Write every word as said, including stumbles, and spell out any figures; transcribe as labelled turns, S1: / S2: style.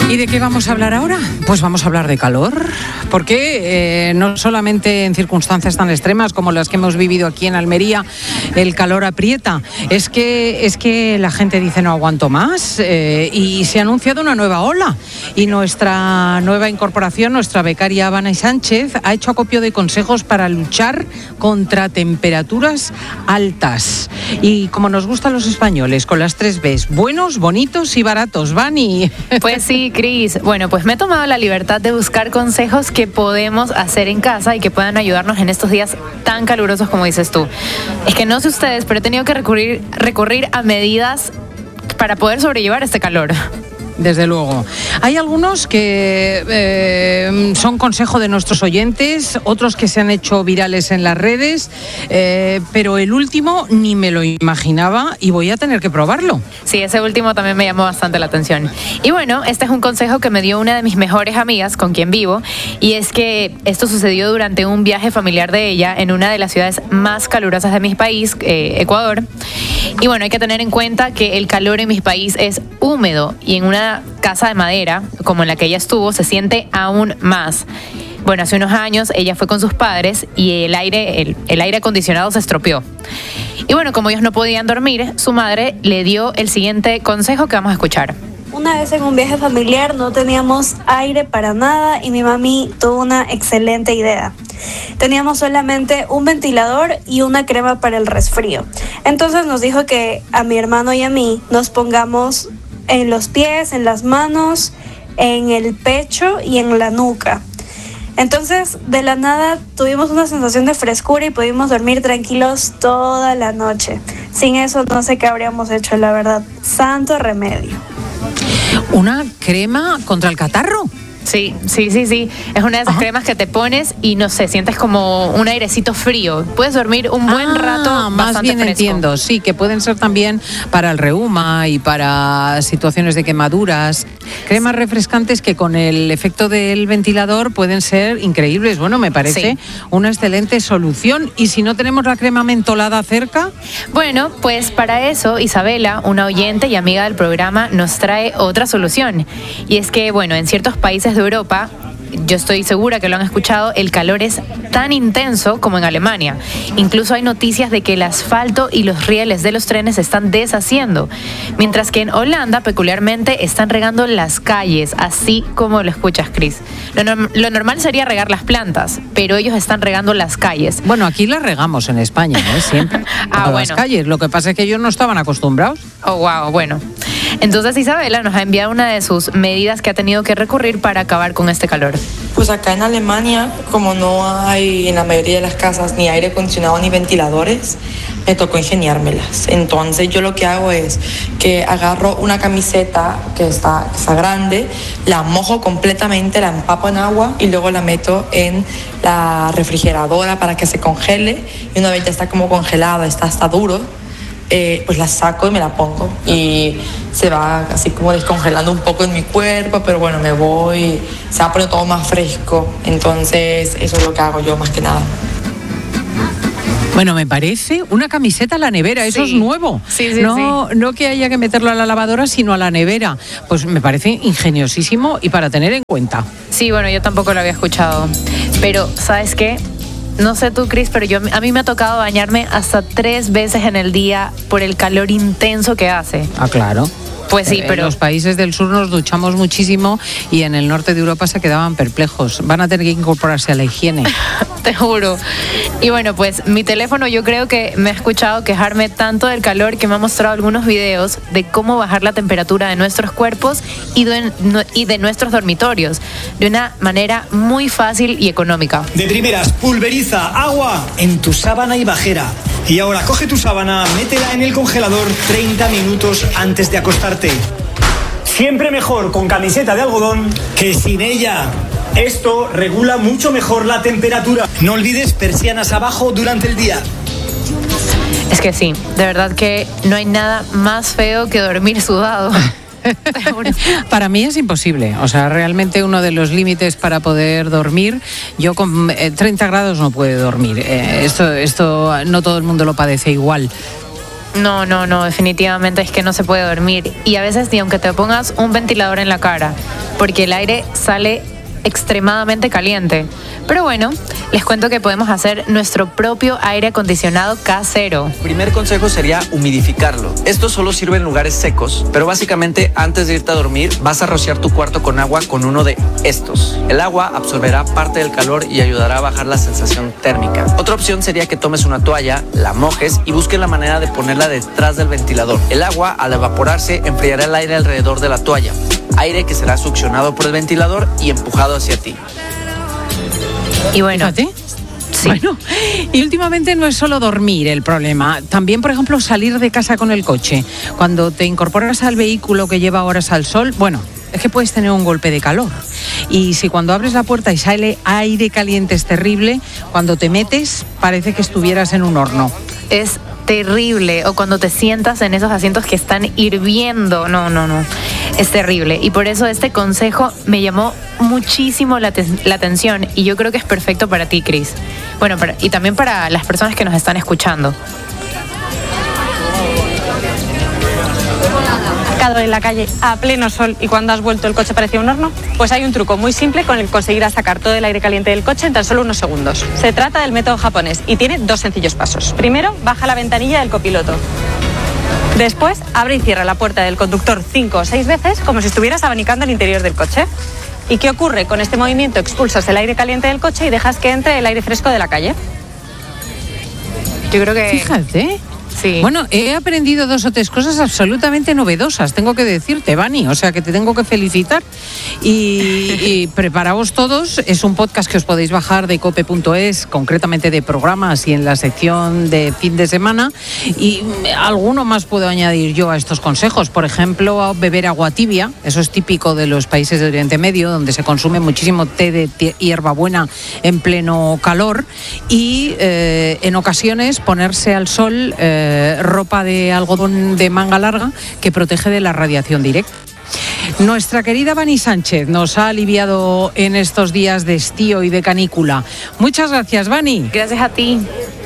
S1: ¿Y de qué vamos a hablar ahora? Pues vamos a hablar de calor, porque eh, no solamente en circunstancias tan extremas como las que hemos vivido aquí en Almería, el calor aprieta, es que, es que la gente dice no aguanto más eh, y se ha anunciado una nueva ola y nuestra nueva incorporación, nuestra becaria Vane Sánchez, ha hecho acopio de consejos para luchar contra temperaturas altas. Y como nos gustan los españoles, con las tres Bs, buenos, bonitos y baratos. Vani.
S2: Pues sí, Cris. Bueno, pues me he tomado la libertad de buscar consejos que podemos hacer en casa y que puedan ayudarnos en estos días tan calurosos como dices tú. Es que no sé ustedes, pero he tenido que recurrir, recurrir a medidas para poder sobrellevar este calor.
S1: Desde luego. Hay algunos que eh, son consejo de nuestros oyentes, otros que se han hecho virales en las redes, eh, pero el último ni me lo imaginaba y voy a tener que probarlo.
S2: Sí, ese último también me llamó bastante la atención. Y bueno, este es un consejo que me dio una de mis mejores amigas con quien vivo, y es que esto sucedió durante un viaje familiar de ella en una de las ciudades más calurosas de mi país, eh, Ecuador. Y bueno, hay que tener en cuenta que el calor en mi país es húmedo y en una casa de madera, como en la que ella estuvo, se siente aún más. Bueno, hace unos años ella fue con sus padres y el aire, el, el aire acondicionado se estropeó. Y bueno, como ellos no podían dormir, su madre le dio el siguiente consejo que vamos a escuchar.
S3: Una vez en un viaje familiar no teníamos aire para nada y mi mami tuvo una excelente idea. Teníamos solamente un ventilador y una crema para el resfrío. Entonces nos dijo que a mi hermano y a mí nos pongamos en los pies, en las manos, en el pecho y en la nuca. Entonces, de la nada tuvimos una sensación de frescura y pudimos dormir tranquilos toda la noche. Sin eso no sé qué habríamos hecho, la verdad. Santo remedio.
S1: ¿Una crema contra el catarro?
S2: Sí, sí, sí, sí. Es una de esas Ajá. cremas que te pones y no sé, sientes como un airecito frío. Puedes dormir un buen ah, rato
S1: más bien
S2: fresco.
S1: Entiendo, sí, que pueden ser también para el reuma y para situaciones de quemaduras. Cremas refrescantes que con el efecto del ventilador pueden ser increíbles. Bueno, me parece sí. una excelente solución. ¿Y si no tenemos la crema mentolada cerca?
S2: Bueno, pues para eso Isabela, una oyente y amiga del programa, nos trae otra solución. Y es que, bueno, en ciertos países de Europa, yo estoy segura que lo han escuchado, el calor es tan intenso como en Alemania. Incluso hay noticias de que el asfalto y los rieles de los trenes se están deshaciendo, mientras que en Holanda peculiarmente están regando las calles, así como lo escuchas, Cris. Lo, no, lo normal sería regar las plantas, pero ellos están regando las calles.
S1: Bueno, aquí las regamos en España, ¿eh? Siempre.
S2: ah, bueno.
S1: Las calles, lo que pasa es que ellos no estaban acostumbrados.
S2: Oh, wow, bueno. Entonces Isabela nos ha enviado una de sus medidas que ha tenido que recurrir para acabar con este calor.
S4: Pues acá en Alemania, como no hay en la mayoría de las casas ni aire acondicionado ni ventiladores, me tocó ingeniármelas. Entonces yo lo que hago es que agarro una camiseta que está, que está grande, la mojo completamente, la empapo en agua y luego la meto en la refrigeradora para que se congele, y una vez ya está como congelada, está hasta duro, Eh, pues la saco y me la pongo y se va así como descongelando un poco en mi cuerpo, pero bueno, me voy, se va poniendo todo más fresco. Entonces eso es lo que hago yo más que nada.
S1: Bueno, me parece una camiseta a la nevera, eso sí. es nuevo.
S2: Sí, sí,
S1: no,
S2: sí.
S1: no que haya que meterlo a la lavadora, sino a la nevera. Pues me parece ingeniosísimo y para tener en cuenta.
S2: Sí, bueno, yo tampoco lo había escuchado, pero ¿sabes qué? No sé tú, Cris, pero yo, a mí me ha tocado bañarme hasta tres veces en el día por el calor intenso que hace.
S1: Ah, claro.
S2: Pues sí, pero...
S1: En los países del sur nos duchamos muchísimo y en el norte de Europa se quedaban perplejos. Van a tener que incorporarse a la higiene.
S2: Te juro. Y bueno, pues mi teléfono yo creo que me ha escuchado quejarme tanto del calor que me ha mostrado algunos videos de cómo bajar la temperatura de nuestros cuerpos y de, y de nuestros dormitorios de una manera muy fácil y económica.
S5: De primeras, pulveriza agua en tu sábana y bajera. Y ahora coge tu sábana, métela en el congelador treinta minutos antes de acostarte. Siempre mejor con camiseta de algodón que sin ella. Esto regula mucho mejor la temperatura. No olvides persianas abajo durante el día.
S2: Es que sí, de verdad que no hay nada más feo que dormir sudado.
S1: Para mí es imposible, o sea, realmente uno de los límites para poder dormir, yo con treinta grados no puedo dormir, eh, esto, esto no todo el mundo lo padece igual.
S2: No, no, no, definitivamente es que no se puede dormir. Y a veces ni aunque te pongas un ventilador en la cara, porque el aire sale extremadamente caliente. Pero bueno, les cuento que podemos hacer nuestro propio aire acondicionado casero.
S6: Primer consejo sería humidificarlo. Esto solo sirve en lugares secos, pero básicamente antes de irte a dormir vas a rociar tu cuarto con agua con uno de estos. El agua absorberá parte del calor y ayudará a bajar la sensación térmica. Otra opción sería que tomes una toalla, la mojes y busques la manera de ponerla detrás del ventilador. El agua, al evaporarse, enfriará el aire alrededor de la toalla. Aire que será succionado por el ventilador y empujado hacia ti.
S2: Y bueno,
S1: Fíjate.
S2: sí.
S1: Bueno, y últimamente no es solo dormir el problema, también, por ejemplo, salir de casa con el coche. Cuando te incorporas al vehículo que lleva horas al sol, bueno, es que puedes tener un golpe de calor. Y si cuando abres la puerta y sale aire caliente es terrible, cuando te metes parece que estuvieras en un horno.
S2: Es terrible. O cuando te sientas en esos asientos que están hirviendo. No, no, no. Es terrible. Y por eso este consejo me llamó muchísimo la, te- la atención. Y yo creo que es perfecto para ti, Cris. Bueno, para- y también para las personas que nos están escuchando.
S7: En la calle a pleno sol y cuando has vuelto el coche parecía un horno? Pues hay un truco muy simple con el que conseguirás sacar todo el aire caliente del coche en tan solo unos segundos. Se trata del método japonés y tiene dos sencillos pasos. Primero, baja la ventanilla del copiloto. Después, abre y cierra la puerta del conductor cinco o seis veces como si estuvieras abanicando el interior del coche. ¿Y qué ocurre? Con este movimiento expulsas el aire caliente del coche y dejas que entre el aire fresco de la calle.
S2: Yo creo que...
S1: Fíjate.
S2: Sí.
S1: Bueno, he aprendido dos o tres cosas absolutamente novedosas, tengo que decirte, Vani, o sea que te tengo que felicitar. Y, y preparaos todos, es un podcast que os podéis bajar de cope punto es, concretamente de programas y en la sección de fin de semana. Y alguno más puedo añadir yo a estos consejos, por ejemplo, beber agua tibia, eso es típico de los países de Oriente Medio, donde se consume muchísimo té de hierbabuena en pleno calor. Y eh, en ocasiones ponerse al sol eh, ropa de algodón de manga larga que protege de la radiación directa. Nuestra querida Vani Sánchez nos ha aliviado en estos días de estío y de canícula. Muchas gracias, Vani.
S2: Gracias a ti.